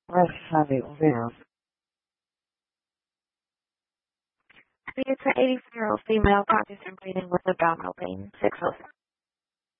Let's have it there. It's an 84-year-old female practicing bleeding with abdominal pain, 606.